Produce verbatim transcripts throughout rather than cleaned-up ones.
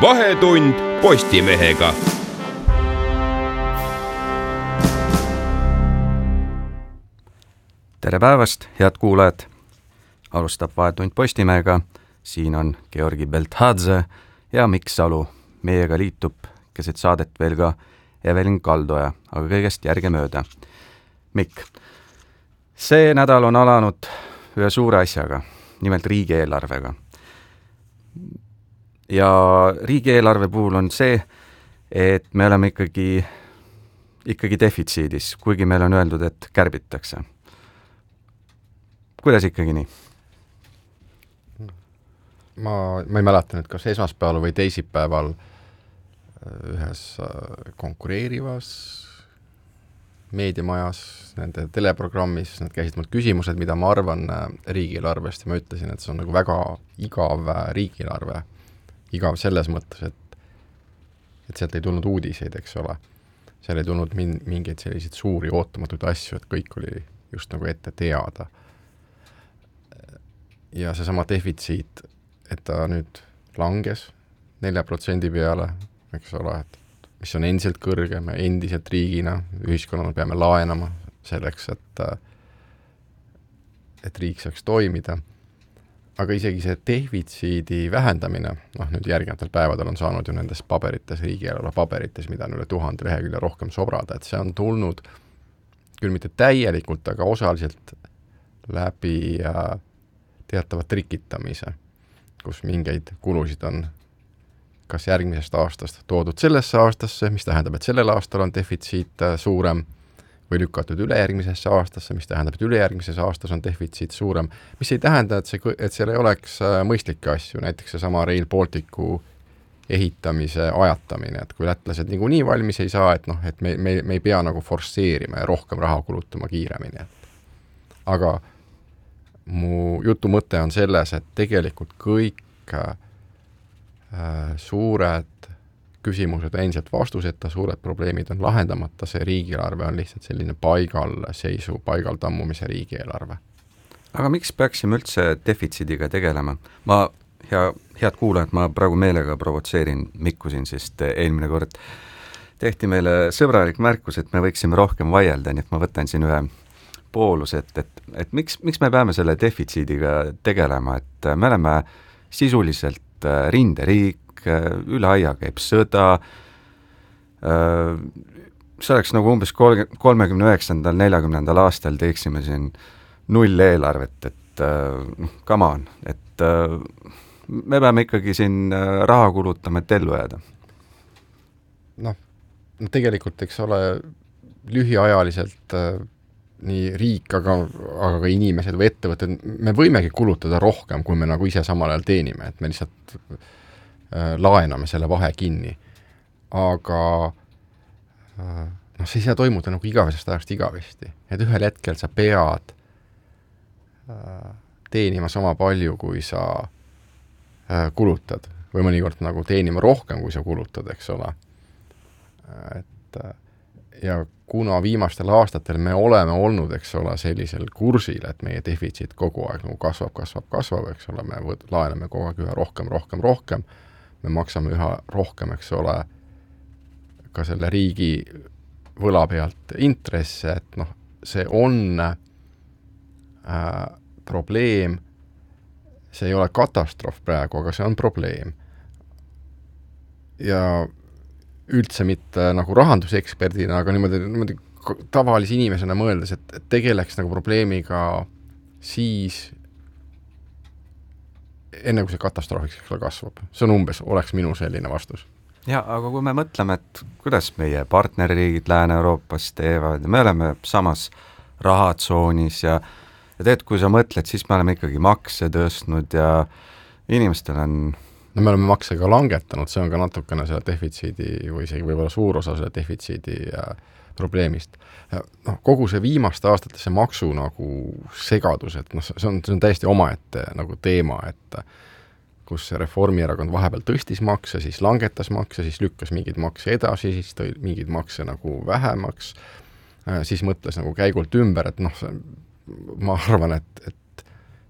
Vahetund Postimehega. Tere päevast, head kuulajad! Alustab Vahetund Postimehega. Siin on Georgi Belthadze ja Mikk Salu. Meiega liitub keset saadet veel ka Evelin Kaldoja, aga kõigest järgemööda. Mikk, see nädal on alanud ühe suure asjaga, nimelt riigieelarvega. Ja riigieelarve puhul on see, et me oleme ikkagi, ikkagi defitsiidis, kuigi meil on öeldud, et kärbitakse. Kuidas ikkagi nii? Ma, ma ei mäleta nüüd, kas esmaspäeval või teisipäeval ühes konkureerivas meediamajas, nende teleprogrammis, nad käisid mul küsimused, mida ma arvan riigieelarvest ja ma ütlesin, et see on nagu väga igav riigieelarve. Igav selles mõttes, et, et sealt ei tulnud uudiseid, eks ole. Seal ei tulnud min- mingeid selliseid suuri ootamatuid asju, et kõik oli just nagu ette teada. Ja see sama defitsiit, et ta nüüd langes nelja protsendi peale, eks ole, et mis on endiselt kõrge, me endiselt riigina, ühiskonnana peame laenama selleks, et, et riik saaks toimida. Aga isegi see defitsiidi vähendamine, noh nüüd järgnevatel päevadel on saanud ju nendes paberites, riigieelarve paberites, mida on üle tuhande lehekülje rohkem sobrada, et see on tulnud küll mitte täielikult, aga osaliselt läbi teatava trikitamise, kus mingeid kulusid on kas järgmisest aastast toodud sellesse aastasse, mis tähendab, et sellel aastal on defitsiit suurem, või lükatud ülejärgmisesse aastasse, mis tähendab, et ülejärgmises aastas on defitsiit suurem, mis ei tähenda, et, see, et seal ei oleks mõistlikke asju, näiteks see sama Rail Balticu ehitamise ajatamine, et kui lätlased nagu nii valmis ei saa, et, noh, et me, me, me ei pea nagu forsseerima ja rohkem raha kulutama kiiremini. Et. Aga mu jutu mõte on selles, et tegelikult kõik äh, suured küsimused on endiselt vastuseta, suured probleemid on lahendamata, see riigieelarve on lihtsalt selline paigal seisu, paigal tammumise riigieelarve. Aga miks peaksime üldse defitsiidiga tegelema? Ma, hea, head kuulajad, ma praegu meelega provotseerin Mikku siin, sest eelmine kord tehti meile sõbralik märkus, et me võiksime rohkem vaielda, nii et ma võtan siin ühe poolus, et, et, et miks, miks me peame selle defitsiidiga tegelema, et me oleme sisuliselt rinderiik, üle aia käib sõda, see oleks nagu umbes kolmekümne üheksandal neljakümnendal aastal teeksime siin null eelarvet, et come on, et me peame ikkagi siin raha kulutama, et ellu jääda. Noh, tegelikult eks ole lühiajaliselt nii riik, aga, aga ka inimesed või ettevõtted, me võimegi kulutada rohkem, kui me nagu ise samal ajal teenime, et me lihtsalt äh, laename selle vahe kinni. Aga äh, noh, see ei saa toimuda nagu igavesest ajast igavesti. Et ühel hetkel sa pead äh, teenima sama palju, kui sa äh, kulutad. Või mõnikord nagu teenima rohkem, kui sa kulutad, eks ole. Et äh, ja kuna viimastel aastatel me oleme olnud, eks ole, sellisel kursil, et meie defitsiit kogu aeg nagu kasvab, kasvab, kasvab, eks ole, me võt, laename kogu aeg üha rohkem, rohkem, rohkem, me maksame üha rohkem, eks ole, ka selle riigi võla pealt intresse, et noh, see on äh, probleem, see ei ole katastroof praegu, aga see on probleem. Ja üldse mitte nagu rahanduseksperdina, aga niimoodi, niimoodi tavalise inimesena mõeldes, et tegeleks nagu probleemiga siis enne kui see katastroofiks kasvab. See on umbes, oleks minu selline vastus. Ja, aga kui me mõtleme, et kuidas meie partnerriigid Lääne-Euroopas teevad, me oleme samas rahatsoonis ja, ja teed, kui sa mõtled, siis me oleme ikkagi makse tõstnud ja inimestel on no me oleme makse ka langetanud, see on ka natukene selle defitsiidi või isegi võib-olla suur osa selle defitsiidi probleemist. No, kogu see viimaste aastate see maksu nagu segadus, et no, see, on, see on täiesti omaette nagu teema, et kus Reformierakond vahepeal tõstis makse, siis langetas makse, siis lükkas mingeid makse edasi, siis tõi mingeid makse nagu vähemaks, siis mõtles nagu käigult ümber, et noh, ma arvan, et, et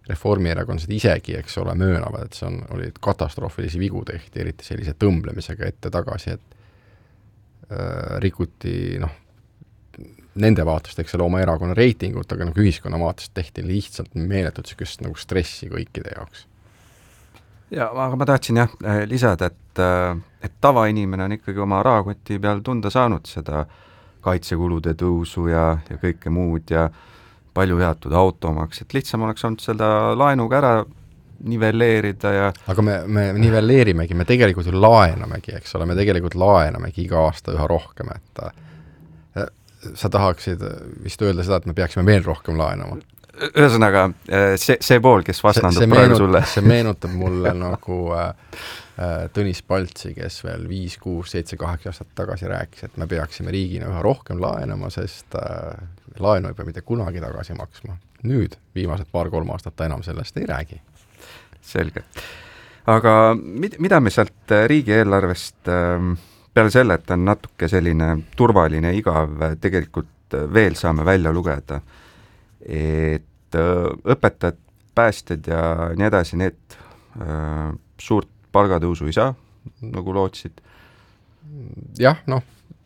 reformierakondlased isegi, eks ole, möönavad, et see on, olid katastroofilisi vigu tehti, eriti sellise tõmblemisega ette-tagasi, et äh, rikuti, noh, nende vaatest, eks ole, oma erakonna reitingut, aga nagu ühiskonna vaatest tehti lihtsalt meeletut sükest nagu stressi kõikide jaoks. Ja, aga ma tahtsin jah lisada, et, et tavainimene on ikkagi oma rahakoti peal tunda saanud seda kaitsekulude tõusu ja, ja kõike muud ja palju jaotud automaks, et lihtsam oleks olnud seda laenuga ära nivelleerida ja aga me, me nivelleerimegi, me tegelikult ju laenamegi, eks ole, me tegelikult laenamegi iga aasta üha rohkem, et äh, sa tahaksid vist öelda seda, et me peaksime veel rohkem laenama. Ühesõnaga, see, see pool, kes vastandub see, see praegu meenut, sulle. See meenutab mulle nagu äh, äh, Tõnis Paltsi, kes veel viis, kuus, seitse, kaheksa aastat tagasi rääkis, et me peaksime riigina üha rohkem laenama, sest äh, laenu ei pea mitte kunagi tagasi maksma. Nüüd, viimased paar-kolm aastat ta enam sellest ei räägi. Selge. Aga mid, mida me sealt riigieelarvest äh, peale selle, et on natuke selline turvaline igav, tegelikult veel saame välja lugeda, et õpetajad, päästjad ja nii edasi, need äh, suurt palgatõusu ei saa, nagu lootsid? Jah, noh,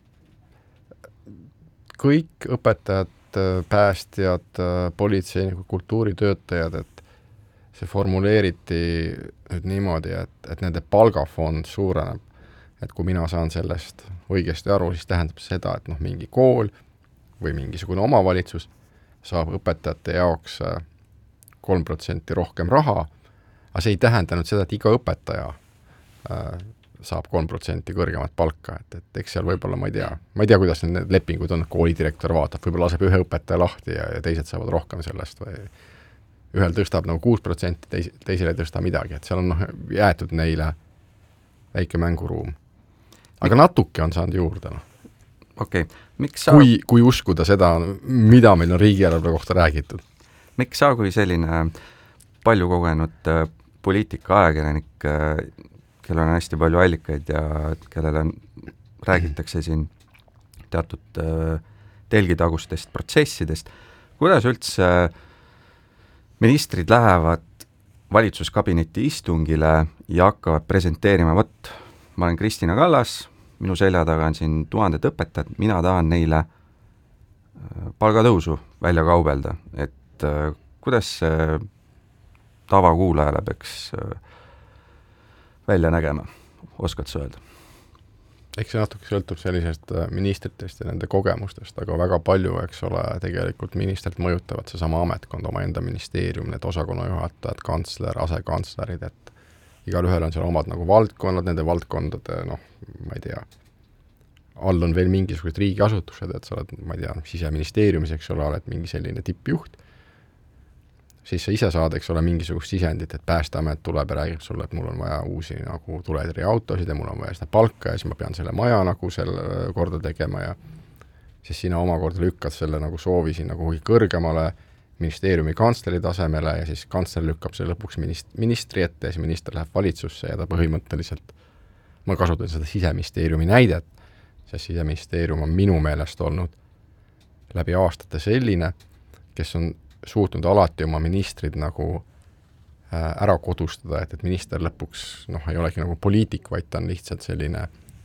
kõik õpetajad, päästjad, politseinikud, kultuuritöötajad, et see formuleeriti nüüd niimoodi, et, et nende palgafond suureneb. Et kui mina saan sellest õigesti aru, siis tähendab seda, et noh, mingi kool või mingisugune omavalitsus saab õpetajate jaoks kolm protsenti rohkem raha, aga see ei tähendanud seda, et iga õpetaja äh, saab kolm protsenti kõrgemat palka, et, et eks seal võib-olla, ma ei tea, ma ei tea, kuidas need lepingud on, koolidirektor vaatab, võib-olla laseb ühe õpetaja lahti ja, ja teised saavad rohkem sellest või ühel tõstab nagu kuus protsenti, teis, teisele ei tõsta midagi, et seal on noh, jäetud neile väike mänguruum. Aga natuke on saanud juurde, noh. Okei, okay. Miks sa... Kui, kui uskuda seda, mida meil on riigieelarve kohta räägitud? Miks sa kui selline palju kogenud äh, poliitika ajakirjanik, äh, kellel on hästi palju allikaid ja kellele on, räägitakse siin teatud äh, telgitagustest protsessidest, kuidas üldse ministrid lähevad valitsuskabineti istungile ja hakkavad presenteerima, vot, ma olen Kristina Kallas, minu selja taga on siin tuhanded õpetajad, mina tahan neile palgatõusu välja kaubelda, et äh, kuidas see tavakuulajale peaks äh, välja nägema, oskad sa öelda? Eks see natuke sõltub sellisest ministritest ja nende kogemustest, aga väga palju, eks ole, tegelikult ministrit mõjutavad seesama ametkond, oma enda ministeerium, need osakonnajuhatajad, kantsler, asekantslerid, et igal ühel on seal omad nagu valdkonnad, nende valdkondade, noh, ma ei tea, all on veel mingisugused riigiasutused, et sa oled, ma ei tea, siseministeeriumis, eks ole, oled mingi selline tippjuht, siis sa ise saad, eks ole, mingisugust sisendit, et Päästeamet tuleb ja räägib sulle, et mul on vaja uusi nagu tuletõrje autosid ja mul on vaja seda palka ja siis ma pean selle maja nagu selle korda tegema ja siis sina omakorda lükkad selle nagu soovi siin nagu kõrgemale ministeeriumi kantsleri tasemele ja siis kantsler lükkab selle lõpuks minist- ministri ette ja siis minister läheb valitsusse ja ta põhimõtteliselt, ma kasutan seda siseministeeriumi näidet, sest siseministeerium on minu meelest olnud läbi aastate selline, kes on suutnud alati oma ministrid nagu äh, ära kodustada, et, et minister lõpuks noh, ei olegi nagu poliitik, vaid ta on lihtsalt selline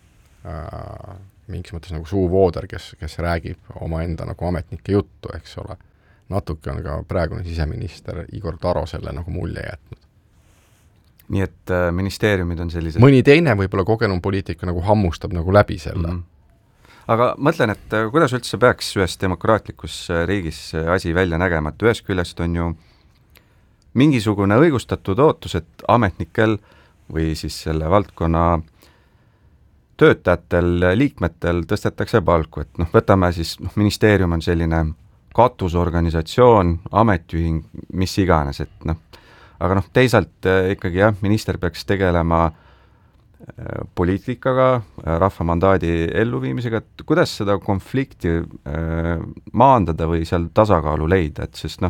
äh, mingis mõttes nagu suuvooder, kes, kes räägib omaenda nagu ametnike juttu, eks ole. Natuke on ka praegune siseminister Igor Taro selle nagu mulje jätnud. Nii et äh, ministeeriumid on sellised... Mõni teine võib-olla kogenum poliitika nagu hammustab nagu läbi selle. Mm-hmm. Aga mõtlen, et kuidas üldse peaks ühes demokraatlikus riigis asi välja nägema, et ühest küljest on ju mingisugune õigustatud ootus, et ametnikel või siis selle valdkonna töötajatel, liikmetel tõstetakse palku, et noh, võtame siis, noh, ministeerium on selline katusorganisatsioon, ametiühing, mis iganes, et noh, aga noh, teisalt ikkagi jah, minister peaks tegelema poliitikaga, rahva mandaadi elluviimisega, et kuidas seda konflikti äh, maandada või seal tasakaalu leida, et sest noh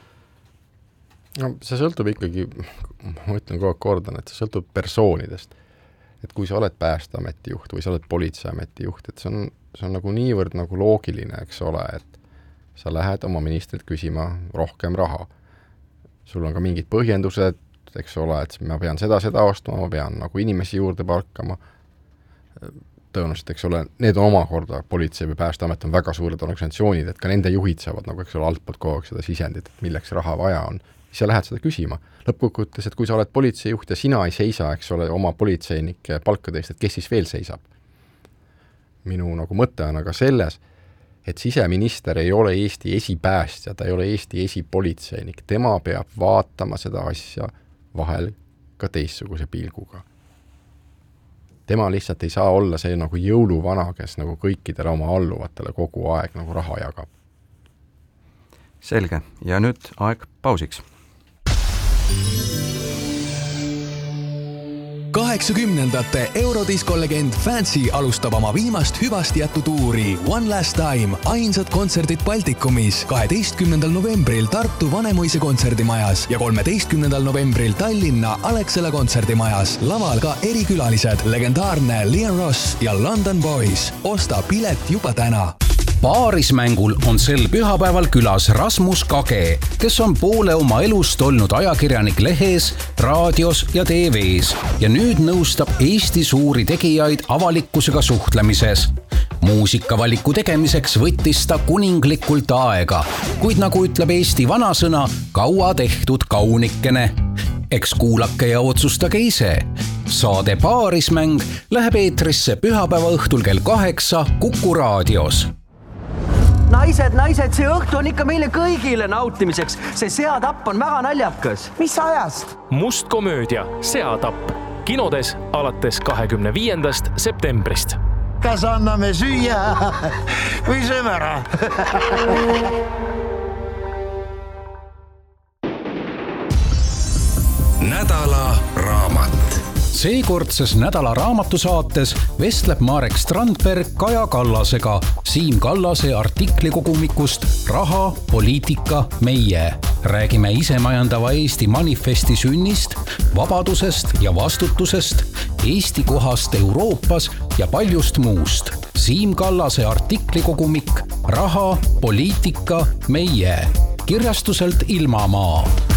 no see sõltub ikkagi, ma ütlen kogu aeg kordan, et see sõltub persoonidest. Et kui sa oled Päästeameti juht või sa oled Politseiameti juht, et see on, see on nagu niivõrd nagu loogiline, eks ole, et sa lähed oma ministrit küsima rohkem raha. sul on ka mingid põhjendused, eks ole, et ma pean seda, seda ostma, ma pean nagu inimesi juurde palkama, tõenäoliselt, eks ole, need on omakorda, politsei või Päästeamet on väga suured organisatsioonid, et ka nende juhid saavad nagu, eks ole, altpoolt kogu aeg seda sisendit, et milleks raha vaja on, siis sa lähed seda küsima. Lõppkokkuvõttes, et kui sa oled politseijuht ja sina ei seisa, eks ole, oma politseinike palkadest, et kes siis veel seisab? Minu nagu mõte on aga selles, et siseminister ei ole Eesti esipäästja, ta ei ole Eesti esipolitseinik, tema peab vaatama seda asja vahel ka teistsuguse pilguga. Tema lihtsalt ei saa olla see nagu jõuluvana, kes nagu kõikidele oma alluvatele kogu aeg nagu raha jagab. Selge, ja nüüd aeg pausiks. kaheksakümnendate eurodiskolegend Fancy alustab oma viimast hüvasti jättu tuuri One Last Time, ainsad kontserdid Baltikumis kaheteistkümnendal novembril Tartu Vanemuise kontserdimajas ja kolmeteistkümnendal novembril Tallinna Alexela kontserdimajas. Laval ka erikülalised, legendaarne Liam Ross ja London Boys. Osta pilet juba täna. Paarismängul on sel pühapäeval külas Rasmus Kage, kes on poole oma elust olnud ajakirjanik lehes, raadios ja T V's ja nüüd nõustab Eesti suuri tegijaid avalikkusega suhtlemises. Muusikavaliku tegemiseks võttis ta kuninglikult aega, kuid nagu ütleb Eesti vanasõna, kaua tehtud kaunikene. Eks kuulake ja otsustage ise. Saade Paarismäng läheb eetrisse pühapäeva õhtul kell kaheksa Kuku raadios. Naised, naised, see õhtu on ikka meile kõigile nautimiseks. See seatapp on väga naljakas. Mis ajast? Must komöödia, seatapp. Kinodes alates kahekümne viiendast septembrist. Kas anname süüa või sööme ära? Nädala raamat. Seekordses nädala raamatusaates vestleb Marek Strandberg Kaja Kallasega Siim Kallase artiklikogumikust Raha, poliitika, meie. Räägime isemajandava Eesti manifesti sünnist, vabadusest ja vastutusest, Eesti kohast Euroopas ja paljust muust. Siim Kallase artiklikogumik Raha, poliitika, meie. Kirjastuselt Ilmamaa.